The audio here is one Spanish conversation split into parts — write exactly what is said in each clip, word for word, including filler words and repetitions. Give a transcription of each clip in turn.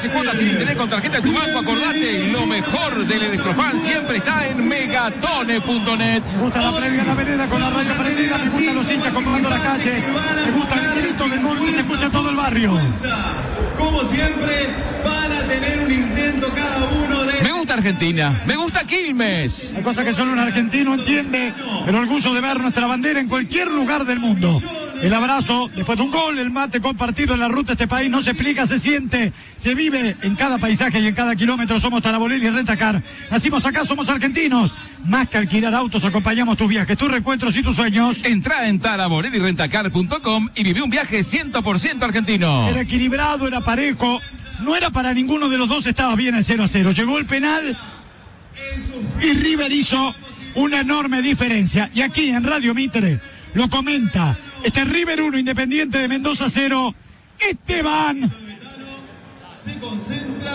doce cuotas sin interés con tarjeta de tu banco. Acordate, lo mejor del Electrofan siempre está en megatone punto net. Me gusta la previa en la vereda con la radio prendida. Me gustan los hinchas comprando la calle. Me gusta el grito del gol que se escucha en todo el barrio. Como siempre, van a tener un intento cada uno de... Me gusta Argentina, me gusta Quilmes. Hay cosas que solo un argentino entiende. El orgullo de ver nuestra bandera en cualquier lugar del mundo. El abrazo después de un gol, el mate compartido en la ruta de este país. No se explica, se siente, se vive en cada paisaje y en cada kilómetro. Somos Taraborelli y Rentacar. Nacimos acá, somos argentinos. Más que alquilar autos, acompañamos tus viajes, tus reencuentros y tus sueños. Entra en taraborelli rentacar punto com y vive un viaje cien por ciento argentino. Era equilibrado, era parejo. No era para ninguno de los dos, estaba bien el cero a cero. Llegó el penal y River hizo una enorme diferencia. Y aquí en Radio Mitre lo comenta este River uno, Independiente de Mendoza cero, Esteban. Se concentra.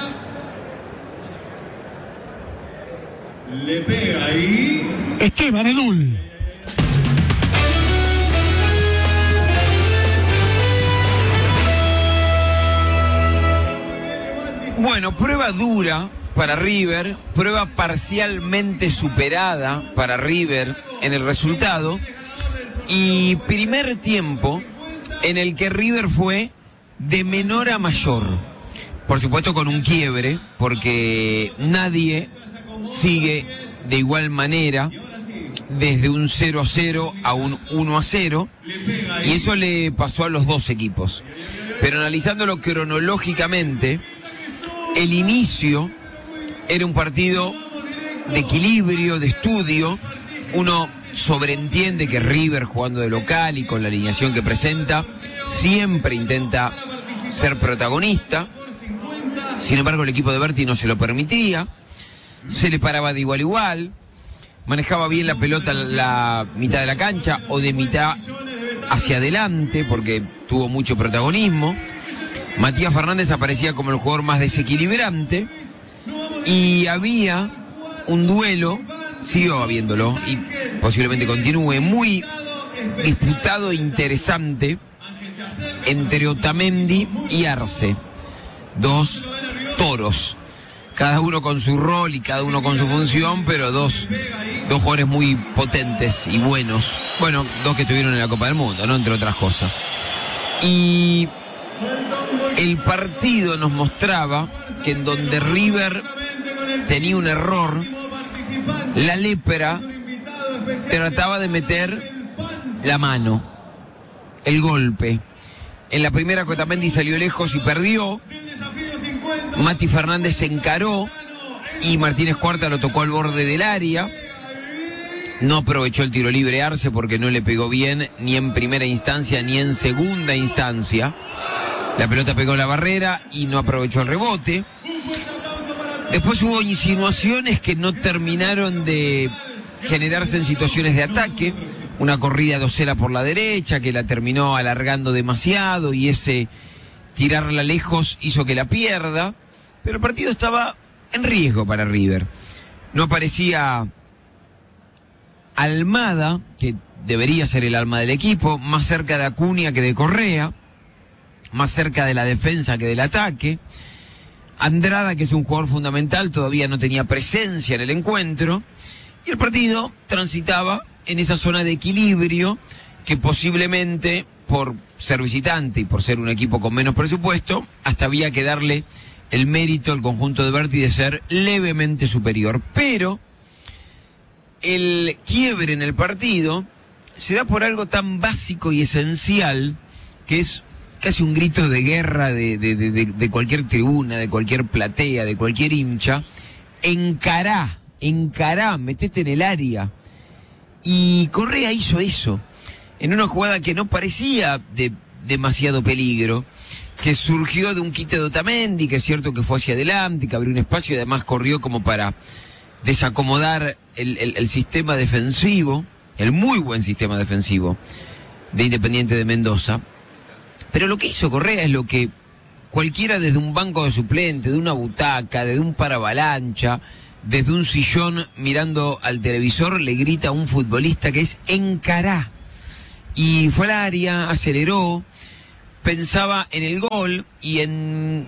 Le pega ahí. Esteban Edul. Bueno, prueba dura para River, prueba parcialmente superada para River en el resultado y primer tiempo en el que River fue de menor a mayor. Por supuesto con un quiebre, porque nadie sigue de igual manera desde un cero a cero a un uno a cero y eso le pasó a los dos equipos. Pero analizándolo cronológicamente, el inicio era un partido de equilibrio, de estudio. Uno sobreentiende que River, jugando de local y con la alineación que presenta, siempre intenta ser protagonista. Sin embargo, el equipo de Berti no se lo permitía. Se le paraba de igual a igual. Manejaba bien la pelota la mitad de la cancha o de mitad hacia adelante porque tuvo mucho protagonismo. Matías Fernández aparecía como el jugador más desequilibrante y había un duelo, siguió habiéndolo y posiblemente continúe, muy disputado e interesante entre Otamendi y Arce. Dos toros, cada uno con su rol y cada uno con su función, pero dos, dos jugadores muy potentes y buenos. Bueno, dos que estuvieron en la Copa del Mundo, ¿no? Entre otras cosas. Y el partido nos mostraba que en donde River tenía un error, la lepra trataba de meter la mano, el golpe. En la primera Otamendi salió lejos y perdió. Mati Fernández se encaró y Martínez Cuarta lo tocó al borde del área. No aprovechó el tiro libre Arce porque no le pegó bien ni en primera instancia ni en segunda instancia. La pelota pegó la barrera y no aprovechó el rebote. Después hubo insinuaciones que no terminaron de generarse en situaciones de ataque. Una corrida dosera por la derecha que la terminó alargando demasiado y ese tirarla lejos hizo que la pierda. Pero el partido estaba en riesgo para River. No aparecía Almada, que debería ser el alma del equipo, más cerca de Acuña que de Correa, más cerca de la defensa que del ataque. Andrada, que es un jugador fundamental, todavía no tenía presencia en el encuentro. Y el partido transitaba en esa zona de equilibrio que posiblemente, por ser visitante y por ser un equipo con menos presupuesto, hasta había que darle el mérito al conjunto de Berti de ser levemente superior. Pero el quiebre en el partido se da por algo tan básico y esencial que es casi un grito de guerra de, de, de, de cualquier tribuna, de cualquier platea, de cualquier hincha. Encará, encará, metete en el área. Y Correa hizo eso, en una jugada que no parecía de demasiado peligro, que surgió de un quite de Otamendi, que es cierto que fue hacia adelante, que abrió un espacio y además corrió como para desacomodar el, el, el sistema defensivo, el muy buen sistema defensivo de Independiente de Mendoza. Pero lo que hizo Correa es lo que cualquiera desde un banco de suplente, de una butaca, desde un paravalancha, desde un sillón mirando al televisor, le grita a un futbolista, que es encará. Y fue al área, aceleró, pensaba en el gol y en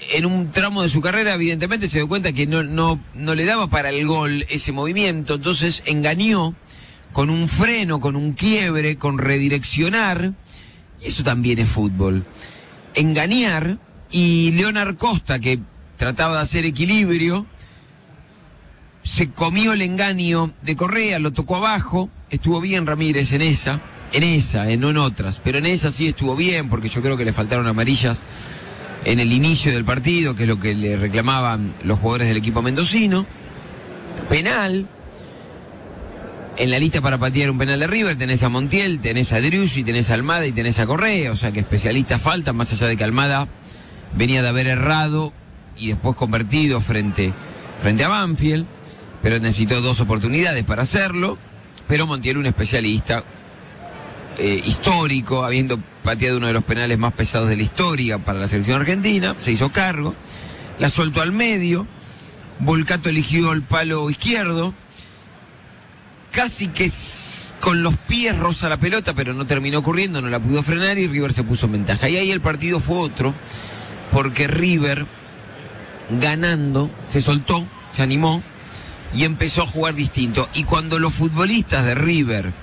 en un tramo de su carrera, evidentemente, se dio cuenta que no, no, no le daba para el gol ese movimiento, entonces engañó con un freno, con un quiebre, con redireccionar, y eso también es fútbol. Engañar, y Leonard Costa, que trataba de hacer equilibrio, se comió el engaño de Correa, lo tocó abajo, estuvo bien Ramírez en esa, en esa, eh, no en otras, pero en esa sí estuvo bien, porque yo creo que le faltaron amarillas en el inicio del partido, que es lo que le reclamaban los jugadores del equipo mendocino. Penal. En la lista para patear un penal de River tenés a Montiel, tenés a Driussi, tenés a Almada y tenés a Correa, o sea que especialistas faltan, más allá de que Almada venía de haber errado y después convertido frente, frente a Banfield, pero necesitó dos oportunidades para hacerlo. Pero Montiel, un especialista eh, histórico, habiendo pateado uno de los penales más pesados de la historia para la selección argentina, se hizo cargo, la soltó al medio, Volcato eligió el palo izquierdo, casi que con los pies roza la pelota, pero no terminó corriendo, no la pudo frenar y River se puso en ventaja. Y ahí el partido fue otro, porque River, ganando, se soltó, se animó y empezó a jugar distinto. Y cuando los futbolistas de River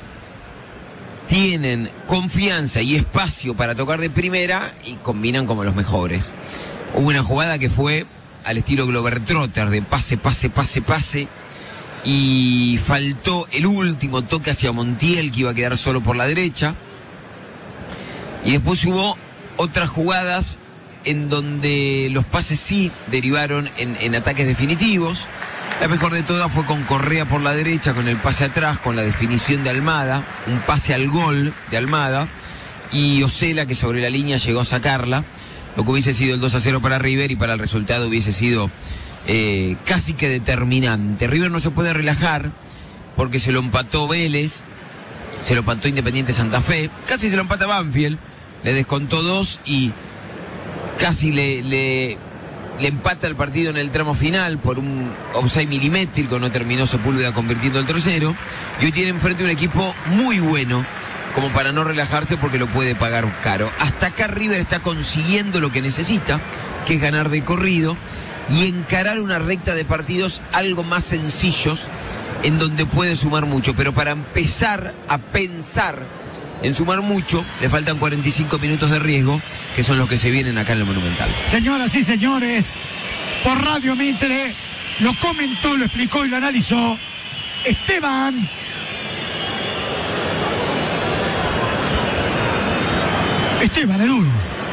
tienen confianza y espacio para tocar de primera, y combinan como los mejores. Hubo una jugada que fue al estilo Globetrotter, de pase, pase, pase, pase, y faltó el último toque hacia Montiel, que iba a quedar solo por la derecha. Y después hubo otras jugadas en donde los pases sí derivaron en, en ataques definitivos. La mejor de todas fue con Correa por la derecha, con el pase atrás, con la definición de Almada, un pase al gol de Almada, y Osela, que sobre la línea llegó a sacarla, lo que hubiese sido el dos a cero para River, y para el resultado hubiese sido Eh, casi que determinante. River no se puede relajar porque se lo empató Vélez, se lo empató Independiente Santa Fe, casi se lo empata Banfield, le descontó dos y casi le, le, le empata el partido en el tramo final por un offside milimétrico, no terminó Sepúlveda convirtiendo el tercero, y hoy tiene enfrente un equipo muy bueno como para no relajarse, porque lo puede pagar caro. Hasta acá River está consiguiendo lo que necesita, que es ganar de corrido y encarar una recta de partidos algo más sencillos, en donde puede sumar mucho. Pero para empezar a pensar en sumar mucho, le faltan cuarenta y cinco minutos de riesgo, que son los que se vienen acá en el Monumental. Señoras y señores, por Radio Mitre, lo comentó, lo explicó y lo analizó Esteban Esteban Edul.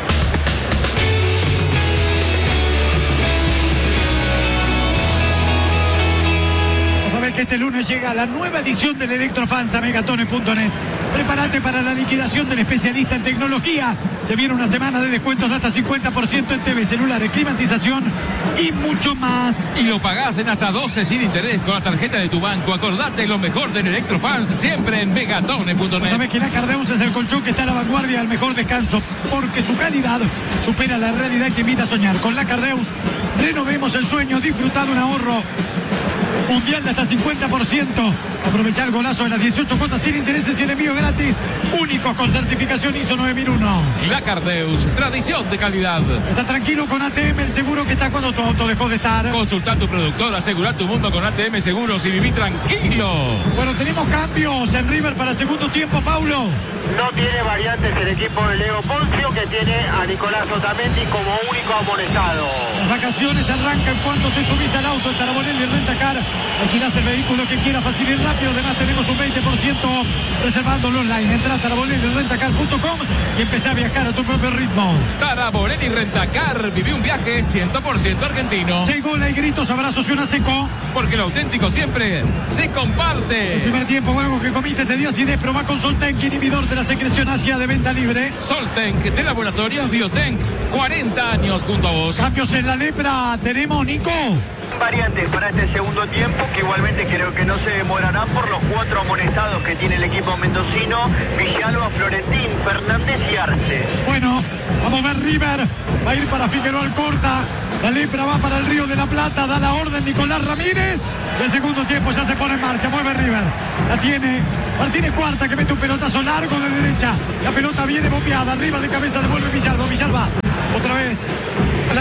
Que este lunes llega la nueva edición del Electrofans a megatone punto net. Prepárate para la liquidación del especialista en tecnología. Se viene una semana de descuentos de hasta cincuenta por ciento en T V, celulares, climatización y mucho más. Y lo pagás en hasta doce sin interés con la tarjeta de tu banco. Acordate lo mejor del Electrofans, siempre en megatone punto net. Sabes que la Cardeus es el colchón que está a la vanguardia del mejor descanso, porque su calidad supera la realidad y te invita a soñar. Con la Cardeus renovemos el sueño, disfruta de un ahorro mundial de hasta cincuenta por ciento. Aprovechar el golazo de las dieciocho cuotas sin intereses y el envío gratis, únicos con certificación I S O nueve mil uno. La Cardeus, tradición de calidad. Está tranquilo con A T M, el seguro que está cuando tu auto dejó de estar. Consulta a tu productor, asegura tu mundo con A T M Seguros y viví tranquilo. Bueno, tenemos cambios en River para segundo tiempo, Paulo. No tiene variantes el equipo de Leo Poncio, que tiene a Nicolás Otamendi como único amonestado. Las vacaciones arrancan cuando te subís al auto en Tarabonelli Rentacar. Alquilás el vehículo que quieras, fácil y rápido. Además tenemos un veinte por ciento reservándolo online. Entra a tarabonelli rentacar punto com y empezá a viajar a tu propio ritmo. Tarabonelli Rentacar, viví un viaje cien por ciento argentino. Seis goles y gritos, abrazos y una seco. Porque lo auténtico siempre se comparte. El primer tiempo, algo que comiste te dio acidez, probá con Soltenk, inhibidor de la secreción ácida, de venta libre. Soltenk de Laboratorios Biotenk, cuarenta años junto a vos. Cambios en la lepra, tenemos, Nico. Variantes para este segundo tiempo, que igualmente creo que no se demorarán por los cuatro amonestados que tiene el equipo mendocino: Villalba, Florentín, Fernández y Arce. Bueno, vamos a ver River, va a ir para Figueroa Alcorta, la lepra va para el Río de la Plata, da la orden Nicolás Ramírez, y el segundo tiempo ya se pone en marcha, mueve River, la tiene Martínez Cuarta, que mete un pelotazo largo de derecha, la pelota viene bopeada, arriba de cabeza devuelve Villalba, Villalba, otra vez, a la mitad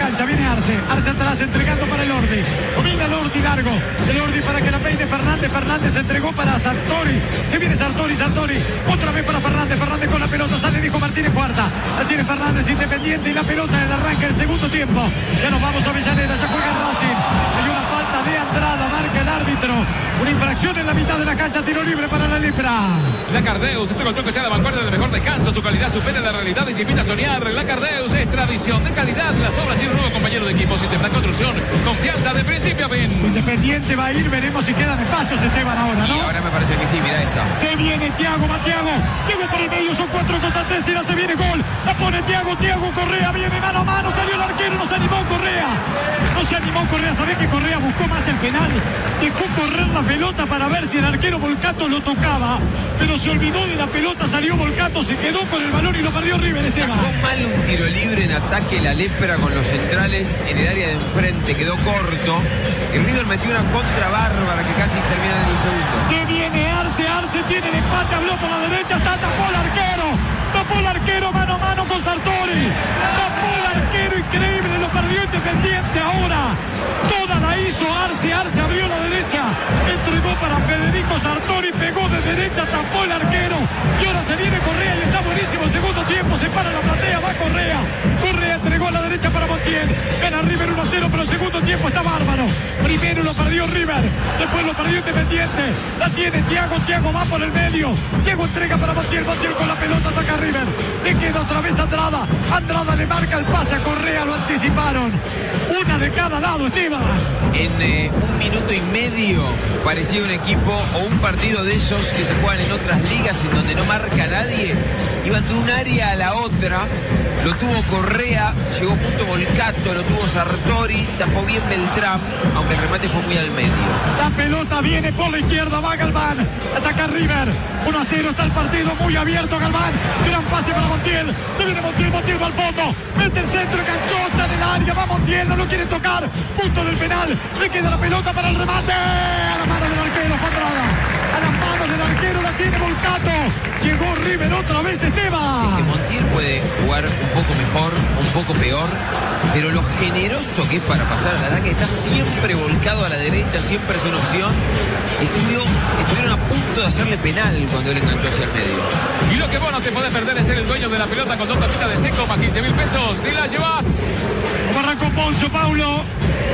cancha, viene Arce, Arce atrás entregando para el Ordi, domina el Ordi largo, el Ordi para que la peine Fernández, Fernández entregó para Sartori, se viene Sartori, Sartori, otra vez para Fernández, Fernández con la pelota, sale Nico Martínez cuarta, la tiene Fernández Independiente y la pelota en el arranque del segundo tiempo, ya nos vamos a Avellaneda, ya juega Racing, hay una falta de Andrada, marca el árbitro, una infracción en la mitad de la cancha, tiro libre para la Lepra. La Cardeus, este golpe que está a la vanguardia del mejor descanso, su calidad supera la realidad y te invita a soñar. La Cardeus es tradición de calidad, las obras tiene un nuevo compañero de equipo, Sistema Construcción, confianza de principio a fin. Independiente va a ir, veremos si quedan espacios Esteban ahora, ¿no? Y ahora me parece que sí, mira esta. Se viene Thiago, va Thiago, Thiago por el medio, son cuatro contra tres, y la se viene gol, la pone Thiago, Thiago Correa, viene mano a mano, salió el arquero, no se animó Correa, no se animó Correa, sabés que Correa buscó más el penal, dejó correr la pelota para ver si el arquero Volcato lo tocaba, pero se olvidó de la pelota, salió Volcato, se quedó con el balón y lo perdió River. Sacó mal un tiro libre en ataque la Lepra con los centrales en el área de enfrente, quedó corto, y River metió una contra bárbara que casi termina en el segundo. Se viene Arce, Arce tiene el empate, habló por la derecha, está, tapó el arquero, tapó el arquero mano a mano con Sartori, tapó el arquero, increíble, lo perdió Independiente ahora, toda la hizo Arce, Arce abrió la derecha, entregó para Federico Sartori, pegó de derecha, tapó el arquero, y ahora se viene Correa y está buenísimo el segundo tiempo, se para la platea, va Correa, Correa entregó a la derecha para Montiel, gana River uno a cero, pero el segundo tiempo está bárbaro, primero lo perdió River, después lo perdió Independiente, la tiene Thiago, Thiago va por el medio, Thiago entrega para Montiel, Montiel con la pelota, ataca a River, le queda otra vez Andrada, Andrada le marca el pase a Correa, lo anticiparon, una de cada lado, Esteban. En eh, un minuto y medio parecía un equipo o un partido de esos que se juegan en otras ligas en donde no marca nadie, iban de un área a la otra, lo tuvo Correa, llegó justo Volcato, lo tuvo Sartori, tapó bien Beltrán, aunque el remate fue muy al medio. La pelota viene por la izquierda, va Galván, ataca River, uno a cero está el partido, muy abierto Galván, gran pase para Montiel, se viene Montiel, Montiel va al fondo, mete el centro, enganchó, está en el área, va Montiel, no lo quiere tocar, punto del penal, le queda la pelota para el remate, a la mano del arquero, fue Andrada, a las manos del arquero la tiene Volcato, llegó River otra vez Esteban. Es que Montiel puede jugar un poco mejor, un poco peor, pero lo generoso que es para pasar al ataque, está siempre volcado a la derecha, siempre es una opción. Estuvo, estuvieron a punto de hacerle penal cuando él enganchó hacia el medio. Y lo que vos no te podés perder es ser el dueño de la pelota con dos tapitas de seco más quince mil pesos. Te la llevas. Como arrancó Poncio, Paulo.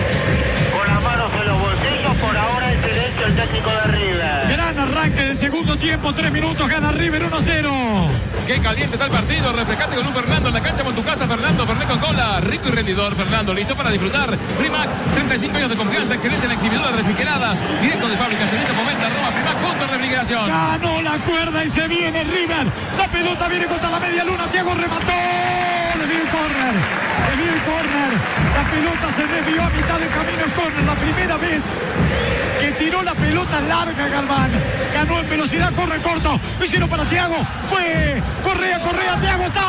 Con las manos en los bolsillos, por ahora el silencio el técnico de River. Gran arranque del segundo tiempo, tres minutos, gana River uno a cero. Qué caliente está el partido. Refrescate con un Fernando en la cancha con tu casa. Fernando, Fernet con cola. Rico y rendidor. Fernando, listo para disfrutar. Frimac, treinta y cinco años de confianza. Excelencia en exhibidoras refrigeradas. Directo de fábricas en este momento. Arroba Frimac, punto de refrigeración. Ganó la cuerda y se viene River. La pelota viene contra la media luna. Thiago remató. Desvió y córner. Desvió y córner. La pelota se desvió a mitad de camino. Es córner. La primera vez que tiró la pelota larga Galván. Ganó en velocidad, corre corto. Lo hicieron para Thiago. Fue Correa, Correa, Thiago está.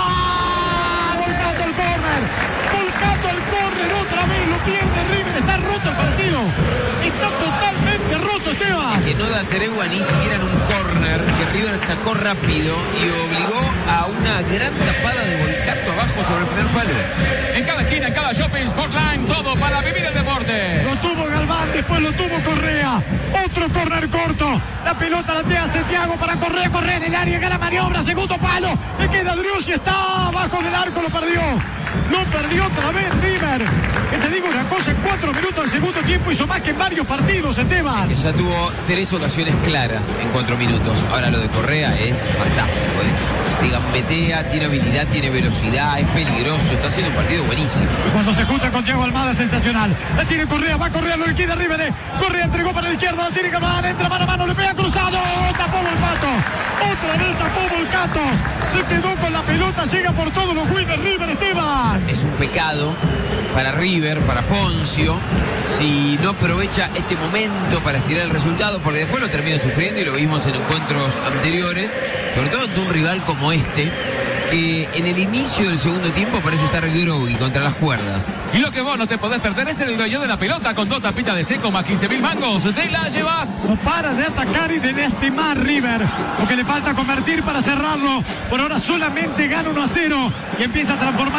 Volcato el córner. Volcato el córner otra vez. Lo pierde River. Está roto el partido. Está totalmente roto, Esteban. Que no da tregua ni siquiera en un córner que River sacó rápido y obligó a una gran tapada de Volcato abajo sobre el primer palo. En cada esquina, en cada shopping, Sportline, todo para vivir el deporte. Lo tuvo Galván, después lo tuvo Correa. Otro córner corto. La pelota la te hace Thiago para Correa. Correa en el área, gana maniobra, segundo palo. Le queda Driussi, está abajo del arco, lo perdió. Lo perdió otra vez River. Que te digo una cosa, en cuatro minutos del segundo tiempo hizo más que en varios partidos, Esteban. Que ya tuvo tres ocasiones claras en cuatro minutos. Ahora lo de Correa es fantástico, ¿eh? De gambetea, tiene habilidad, tiene velocidad, es peligroso, está haciendo un partido buenísimo. Y cuando se junta con Thiago Almada es sensacional. La tiene Correa, va Correa, lo liquida River. eh. Correa entregó para la izquierda, la tiene Galván, entra mano a mano, le pega cruzado, tapó Volcato. Otra vez tapó Volcato. Se quedó con la pelota, llega por todos los jugadores River, Esteban. Es un pecado para River, para Poncio, si no aprovecha este momento para estirar el resultado, porque después lo termina sufriendo y lo vimos en encuentros anteriores, sobre todo ante un rival como este, que en el inicio del segundo tiempo parece estar groggy contra las cuerdas. Y lo que vos no te podés perder es el dueño de la pelota con dos tapitas de seco más quince mil mangos. Te la llevas. No para de atacar y de lastimar River. Lo que le falta convertir para cerrarlo. Por ahora solamente gana uno a cero y empieza a transformar a Volcato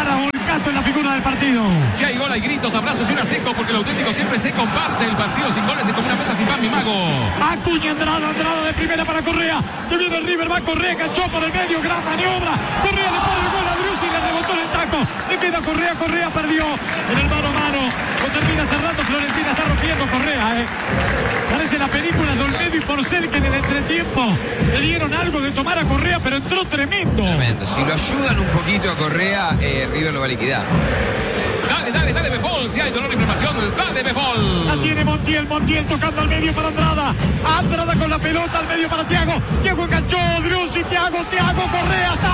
Mercato en la figura del partido. Si hay gol, hay gritos, abrazos y una seco, porque lo auténtico siempre se comparte. El partido sin goles es como una mesa sin pan, mi mago. Acuña Andrada, Andrada de primera para Correa. Se viene el River, va Correa, enganchó por el medio, gran maniobra. Correa le pone el gol a Driussi, le rebotó en el taco. Le queda Correa, Correa perdió en el mano a mano. Lo termina cerrando, Florentina está rompiendo Correa, eh. Parece la película de Olmedo y Porcel, que en el entretiempo le dieron algo de tomar a Correa, pero entró tremendo. Tremendo. Si lo ayudan un poquito a Correa, eh, River lo va a liquidar. Dale, dale, dale, Befol. Si hay dolor e inflamación, dale, Befol. La tiene Montiel, Montiel tocando al medio para Andrada. Andrada con la pelota al medio para Thiago. Thiago enganchó, Driussi, Thiago, Thiago, Correa, está.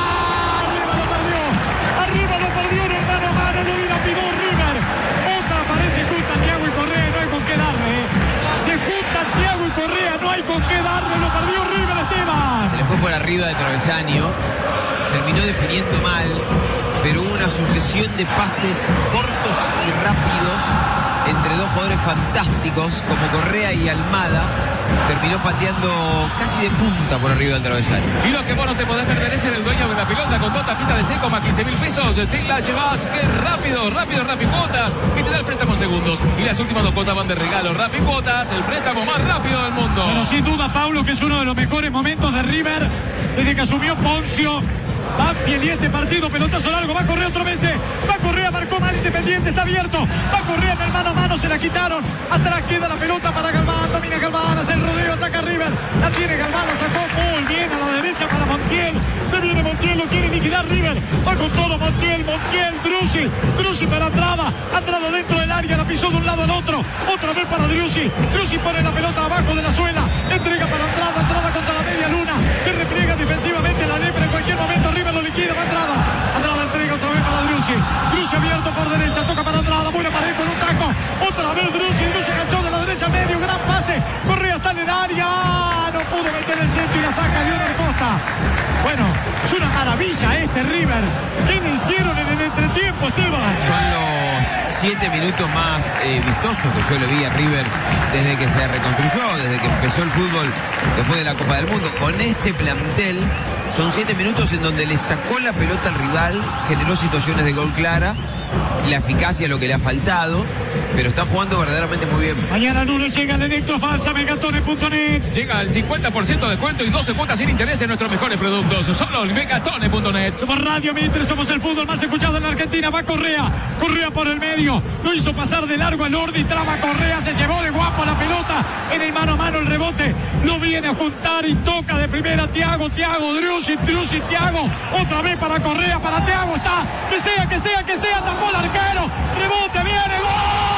Arriba lo perdió. Arriba lo perdió en el mano a mano, lo dilapidó River. Otra parece justa Thiago y Correa, no hay con qué darle. Eh. Se juntan Thiago y Correa, no hay con qué darle, lo perdió River, Esteban. Se le fue por arriba de travesaño, terminó definiendo mal, pero hubo una sucesión de pases cortos y rápidos entre dos jugadores fantásticos como Correa y Almada. Terminó pateando casi de punta por arriba del travesaño. Y lo que vos no te podés perder es ser el dueño de la pelota con dos tapitas de seco más quince mil pesos. Te la llevas, que rápido, rápido, rápido cuotas. Y te da el préstamo en segundos. Y las últimas dos cuotas van de regalo. Rápido cuotas, el préstamo más rápido del mundo. Pero sin duda, Paulo, que es uno de los mejores momentos de River desde que asumió Poncio. Banfield y este partido, pelotazo largo, va a correr otra vez, va a correr, marcó mal Independiente, está abierto, va a correr en el mano a mano, se la quitaron, atrás queda la pelota para Galván, domina Galván, hace el rodeo, ataca River, la tiene Galván, la sacó muy bien a la derecha para Montiel, se viene Montiel, lo quiere liquidar River, va con todo Montiel, Montiel, Driussi, Driussi para Andrada, Andrada dentro del área, la pisó de un lado al otro, otra vez para Driussi, Driussi pone la pelota abajo de la suela, entrega para Andrada, Andrada contra la media luna, se repliega defensivamente la lepra, en cualquier momento River lo liquida, va Andrada, Andrada entrega otra vez para Driussi, Driussi abierto por derecha, toca para Andrada, buena pared con un taco, otra vez Driussi, Driussi enganchó de la derecha al medio, gran pase, Correa está en el área, no pudo meter el centro y la saca Lionel Costa. Bueno, es una maravilla este River. ¿Qué le hicieron en el entretiempo, Esteban? Son los siete minutos más eh, vistosos que yo le vi a River desde que se reconstruyó, desde que empezó el fútbol después de la Copa del Mundo. Con este plantel son siete minutos en donde le sacó la pelota al rival, generó situaciones de gol clara, la eficacia es lo que le ha faltado, pero está jugando verdaderamente muy bien. Mañana lunes llega el Electrofalsa, megatones punto net. Llega el cincuenta por ciento de descuento y doce cuotas sin interés en nuestros mejores productos. Solo en megatones punto net. Somos Radio Mitre, somos el fútbol más escuchado en la Argentina. Va Correa, Correa por el medio. Lo hizo pasar de largo al Ordi, traba Correa, se llevó de guapo la pelota. En el mano a mano el rebote, lo viene a juntar y toca de primera Thiago, Thiago, Driussi, Driussi, Thiago. Otra vez para Correa, para Thiago, está. Que sea, que sea, que sea, tapó el arquero. Rebote, viene, gol.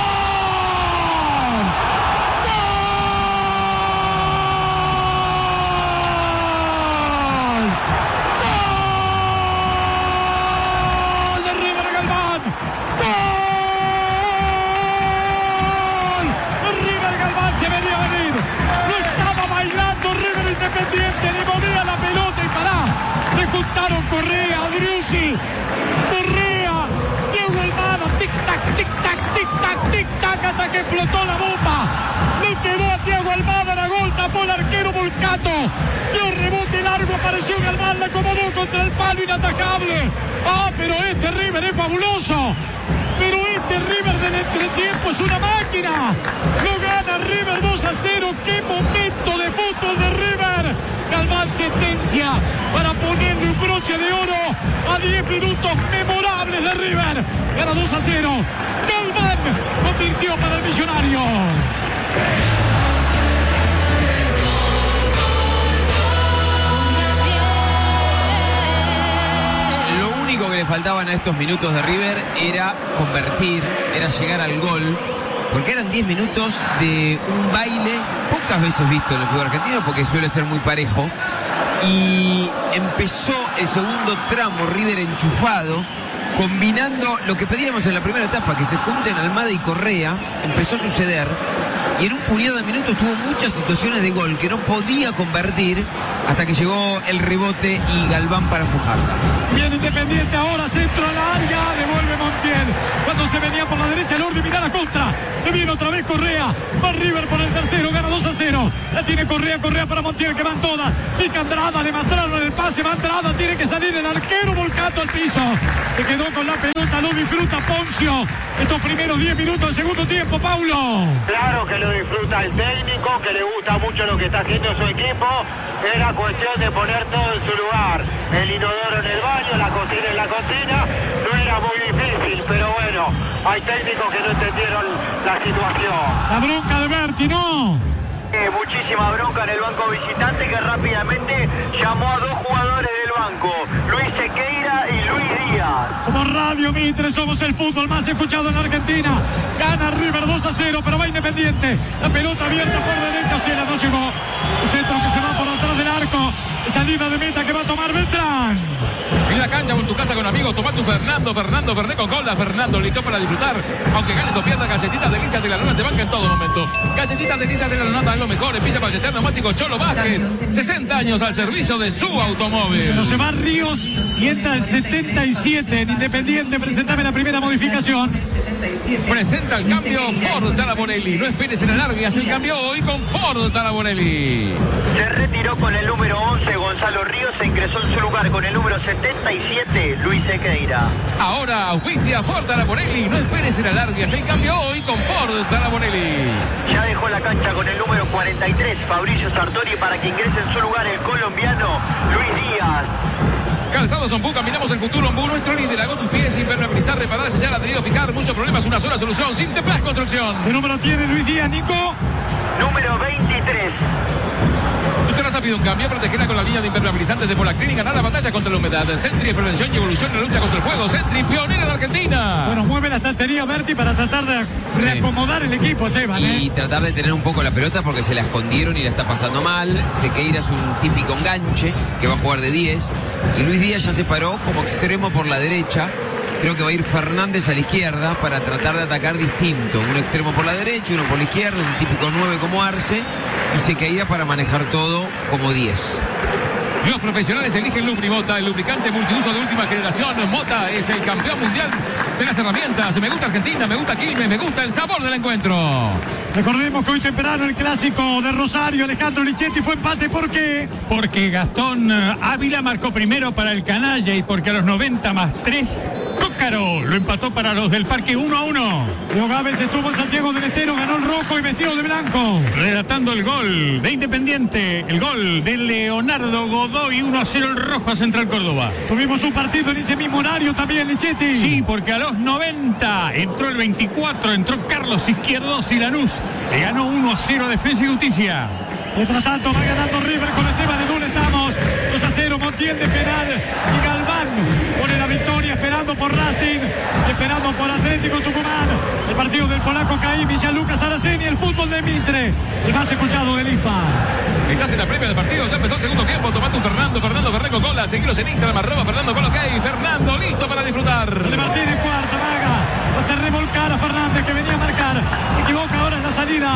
Independiente le movía la pelota y pará. Se juntaron Correa, Driussi, Correa, Diego Almada, tic-tac, tic-tac, tic-tac, tic-tac, hasta que explotó la bomba. Le quedó a Thiago Almada la gol, tapó el arquero Volcato. Dio rebote largo, apareció Galván, la acomodó contra el palo inatajable. Ah, pero este River es fabuloso. Pero este River del entretiempo es una máquina. Lo gana River dos a cero. ¡Qué momento de fútbol de River! Galván sentencia para ponerle un broche de oro a diez minutos memorables de River. Gana dos a cero. Galván convirtió para el Millonario. Que le faltaban a estos minutos de River era convertir, era llegar al gol, porque eran diez minutos de un baile pocas veces visto en el fútbol argentino, porque suele ser muy parejo, y empezó el segundo tramo River enchufado, combinando lo que pedíamos en la primera etapa, que se junten Almada y Correa. Empezó a suceder y en un puñado de minutos tuvo muchas situaciones de gol que no podía convertir hasta que llegó el rebote y Galván para empujarla. Bien Independiente ahora, centro a la área, devuelve Montiel. Cuando se venía por la derecha derecha, el Ordi, mira la contra. Se viene otra vez Correa. Va River por el tercero, gana dos a cero. La tiene Correa, Correa para Montiel, que van todas. Pica Andrada, le mostraron el pase, va Andrada, tiene que salir el arquero volcado al piso. Se quedó con la pelota, lo disfruta Poncio. Estos primeros diez minutos del segundo tiempo, Paulo. Claro que lo disfruta el técnico, que le gusta mucho lo que está haciendo su equipo. Era cuestión de poner todo en su lugar. El inodoro en el baño, la cocina en la cocina. No era muy difícil, pero bueno, hay técnicos que no entendieron la situación. La bronca de Berti, ¿no? Eh, muchísima bronca en el banco visitante, que rápidamente llamó a dos jugadores del banco, Luis Sequeira y Luis Díaz. Somos Radio Mitre, somos el fútbol más escuchado en la Argentina. Gana River dos a cero, pero va Independiente. La pelota abierta por derecha, Ciela no llegó. El centro que se va por atrás del arco. Salida de meta que va a tomar Beltrán. En la cancha con tu casa con amigos, toma tu Fernando, Fernando, Fernet con cola, Fernando, listo para disfrutar. Aunque ganes o pierdas, galletitas delicias de la luna te banca en todo momento. Galletitas delicias de la luna es lo mejor. Empieza para el neumático Cholo Vázquez. sesenta años al servicio de su automóvil. Pero se va Ríos y entra el setenta y siete en Independiente. Presentame la primera modificación. Presenta el cambio Ford Tarabonelli. No esperes en el largo y hace el cambio hoy con Ford Tarabonelli. Se retiró con el número once Gonzalo Ríos, se ingresó en su lugar con el número setenta y siete Luis Sequeira. Ahora auspicia Ford Tarabonelli. No esperes en el largo y hace el cambio hoy con Ford Tarabonelli. Ya dejó la cancha con el número cuarenta y tres Fabricio Sartori para que ingrese en su lugar el colombiano Luis Díaz. Calzados Ombú, caminamos el futuro. Ombú, nuestro líder. Hago tus pies, impermeabilizar, reparar, sellar, adherido, fijar. Muchos problemas, una sola solución. Sinteplas Construcción. ¿Qué número tiene Luis Díaz, Nico? Número veintitrés. Tú te has pedido un cambio, protegerla con la línea de impermeabilizantes de Polaclín y ganar la batalla contra la humedad. Sentry es prevención y evolución en la lucha contra el fuego. Sentry, pionera en la Argentina. Bueno, mueve la estantería Berti para tratar de reacomodar el equipo, Esteban. Y ¿eh? tratar de tener un poco la pelota porque se la escondieron y la está pasando mal. Sequeira es un típico enganche que va a jugar de diez. Y Luis Díaz ya se paró como extremo por la derecha. Creo que va a ir Fernández a la izquierda para tratar de atacar distinto. Un extremo por la derecha, uno por la izquierda, un típico nueve como Arce. Y Sequeira para manejar todo como diez. Los profesionales eligen Lubrimota, el lubricante multiuso de última generación. Mota es el campeón mundial de las herramientas. Me gusta Argentina, me gusta Quilmes, me gusta el sabor del encuentro. Recordemos que hoy temprano el clásico de Rosario, Alejandro Lichetti, fue empate. ¿Por qué? Porque Gastón Ávila marcó primero para el Canalla y porque a los noventa más tres, Cócaro lo empató para los del Parque uno a uno. Leo Gávez estuvo en Santiago del Estero, ganó el rojo y vestido de blanco. Relatando el gol de Independiente, el gol de Leonardo Godoy, uno a cero el rojo a Central Córdoba. Tuvimos un partido en ese mismo horario también, Lichetti. Sí, porque a los noventa entró el veinticuatro, entró Carlos Izquierdos y Lanús le ganó uno a cero a Defensa y Justicia. Mientras tanto va ganando River con Esteban Edul. Estamos dos a cero, Montiel de penal y Galván pone la victoria, esperando por Racing, esperando por Atlético Tucumán. El partido del polaco Caí, Villalucas, Araceni, el fútbol de Mitre, el más escuchado del I S P A. Estás en la previa del partido, ya empezó el segundo tiempo. Tomate un Fernando, Fernando Fernet con cola. Seguiros en Instagram, arroba Fernando con OK. Fernando, listo para disfrutar. De Martínez, cuarta, Maga. Va a hacer revolcar a Fernández, que venía a marcar. Equivoca ahora en la salida.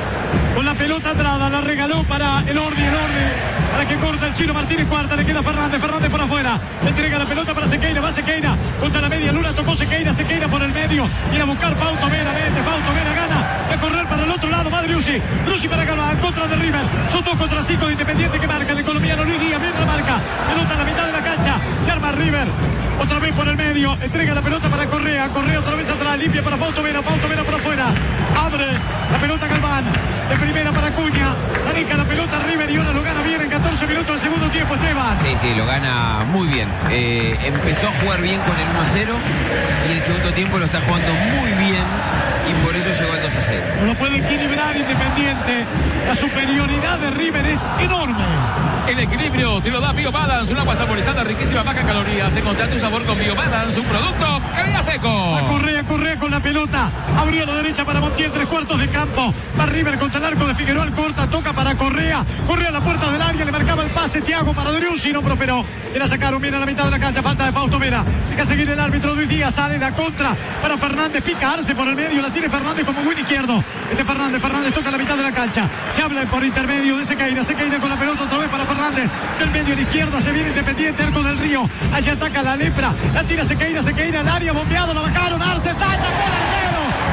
Con la pelota Andrada, la regaló para el Ordi, el Ordi, para que corta el Chino Martínez, cuarta, le queda Fernández, Fernández por afuera, le entrega la pelota para Sequeira, va Sequeira, contra la media luna, tocó Sequeira, Sequeira por el medio, viene a buscar Fausto Vera, vende, Fausto Vera gana, va a correr para el otro lado, va Driussi, Driussi para Galván, contra de River, son dos contra cinco de Independiente que marca, el colombiano Luis Díaz, viene la marca, pelota a la mitad de la cancha, se arma River, otra vez por el medio, entrega la pelota para Correa, Correa otra vez atrás, limpia para Fausto Vera, Fausto Vera por afuera, abre la pelota Galván, de primera para Cuña, maneja la pelota River y ahora lo gana bien en catorce minutos del segundo tiempo, Esteban. Sí, sí, lo gana muy bien. Eh, empezó a jugar bien con el uno a cero y el segundo tiempo lo está jugando muy bien y por eso llegó al dos a cero. No lo puede equilibrar Independiente. La superioridad de River es enorme. El equilibrio te lo da BioBalance, un agua saborizada, riquísima, baja en calorías. Encontrá tu sabor con BioBalance, un producto Crea Seco. A Correa, Correa con la pelota. Abrió a la derecha para Montiel, tres cuartos de campo. Va River contra el arco de Figueroa, corta, toca para Correa. Correa a la puerta del área, le marcaba el pase Thiago para Driussi, no prosperó. Se la sacaron bien a la mitad de la cancha, falta de Fausto Vera. Deja seguir el árbitro Luis Díaz, sale la contra para Fernández, pica Arce por el medio, la tiene Fernández como buen izquierdo. Este Fernández, Fernández toca la mitad de la cancha. Se habla por intermedio de Sequeira, Sequeira con la pelota otra vez para Fernández. Del medio a la izquierda se viene Independiente, Arco del Río. Allá ataca la lepra, la tira Sequeira, Sequeira al área, bombeado, la bajaron, Arce, tata, por el arquero.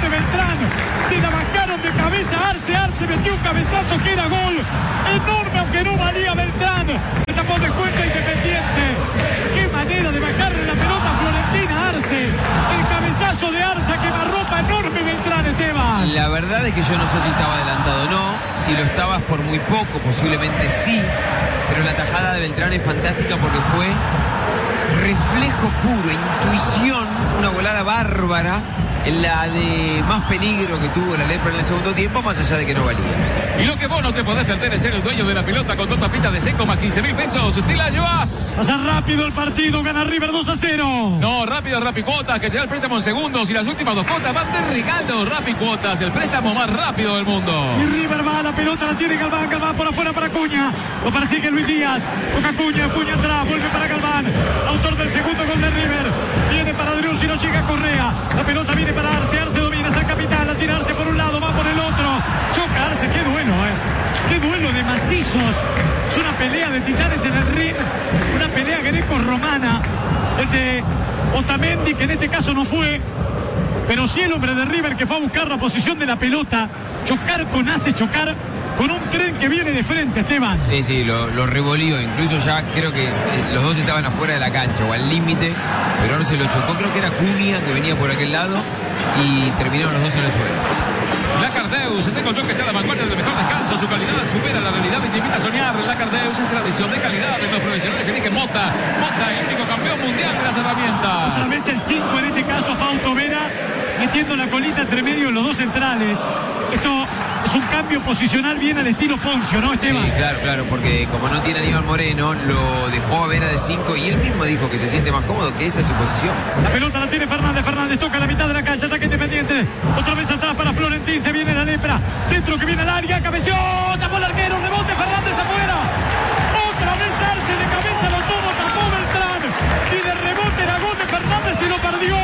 de Beltrán. Se la bajaron de cabeza Arce. Arce metió un cabezazo que era gol. Enorme, aunque no valía Beltrán. Estamos de cuenta Independiente. Qué manera de bajarle la pelota a Florentina Arce. El cabezazo de Arce que quemarropa enorme Beltrán, Esteban. La verdad es que yo no sé si estaba adelantado o no. Si lo estabas por muy poco, posiblemente sí. Pero la tajada de Beltrán es fantástica porque fue reflejo puro, intuición, una volada bárbara, en la de más peligro que tuvo la Lepra en el segundo tiempo, más allá de que no valía. Y lo que vos no te podés perder es ser el dueño de la pelota con dos tapitas de seco más quince mil pesos. Te la llevas. Pasa rápido el partido, gana River dos a cero. No, rápido Rappi Cuotas, que te da el préstamo en segundos y las últimas dos cuotas van de regalo. Rappi Cuotas, el préstamo más rápido del mundo. Y River va, la pelota la tiene Galván, Galván por afuera para Acuña. Lo persigue Luis Díaz, toca Acuña, Acuña atrás, vuelve para Galván. Autor del segundo gol de River. Viene para Drius y no llega Correa. La pelota viene para Arce, Arce domina, es el capitán, a tirarse por un lado, va por el otro. Choca Arce, qué duelo, eh. Qué duelo de macizos. Es una pelea de titanes en el ring. Una pelea greco-romana. El de Otamendi, que en este caso no fue. Pero sí el hombre de River que fue a buscar la posición de la pelota. Chocar con Arce, chocar con un tren que viene de frente, Esteban. Sí, sí, lo, lo revolvió. Incluso ya creo que eh, los dos estaban afuera de la cancha o al límite. Pero ahora se lo chocó. Creo que era Cunha que venía por aquel lado. Y terminaron los dos en el suelo. Lacardeus, ese colchón que está a la vanguardia del mejor descanso. Su calidad supera la realidad y te invita a soñar. Lacardeus es tradición de calidad de los profesionales. Elige Mota. Mota, el único campeón mundial de las herramientas. Otra vez el cinco en este caso, Fausto Vera, metiendo la colita entre medio los dos centrales. Esto es un cambio posicional bien al estilo Poncio, ¿no, Esteban? Sí, claro, claro, porque como no tiene a Aníbal Moreno, lo dejó a Vera de cinco y él mismo dijo que se siente más cómodo, que esa es su posición. La pelota la tiene Fernández, Fernández toca la mitad de la cancha, ataque Independiente. Otra vez atrás para Florentín, se viene la Lepra. Centro que viene al área, cabeció, tapó el arquero, rebote Fernández afuera. Otra vez Arce de cabeza, lo tuvo, tapó Beltrán. Y de rebote era gol de Fernández y lo perdió.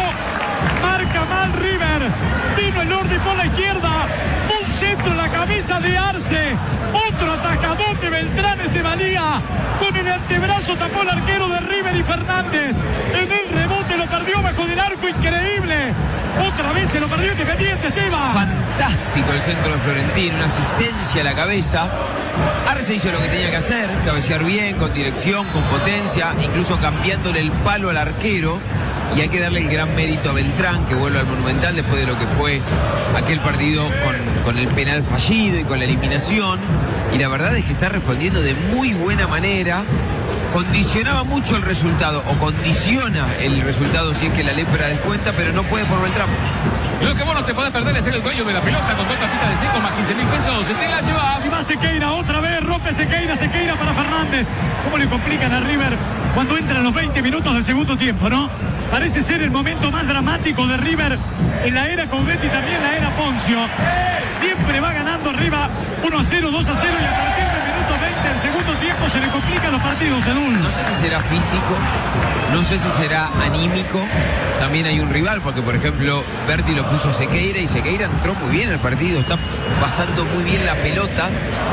Marca mal River. Vino el Lordi por la izquierda. Un centro en la cabeza de Arce. Otro atajador de Beltrán Estebanía. Con el antebrazo tapó el arquero de River y Fernández. En el rebote lo perdió bajo del arco, increíble. Otra vez se lo perdió Independiente, Esteban. Fantástico el centro de Florentín, una asistencia a la cabeza. Arce hizo lo que tenía que hacer, cabecear bien, con dirección, con potencia, incluso cambiándole el palo al arquero. Y hay que darle el gran mérito a Beltrán, que vuelve al Monumental después de lo que fue aquel partido con, con el penal fallido y con la eliminación. Y la verdad es que está respondiendo de muy buena manera. Condicionaba mucho el resultado, o condiciona el resultado si es que la Lepra descuenta, pero no puede por Beltrán. Lo que vos no te podés perder es ser el dueño de la pelota con dos tapitas de seco más quince mil pesos. Te la llevas. Y va Sequeira, otra vez rompe Sequeira, Sequeira para Fernández. ¿Cómo le complican a River cuando entran los veinte minutos del segundo tiempo, no? Parece ser el momento más dramático de River en la era Coudet y también la era Poncio. Siempre va ganando arriba uno a cero, dos a cero y a partir del minuto veinte del segundo tiempo se le complican los partidos, Edul. No sé si será físico, no sé si será anímico. También hay un rival, porque por ejemplo Berti lo puso a Sequeira y Sequeira entró muy bien al partido, está pasando muy bien la pelota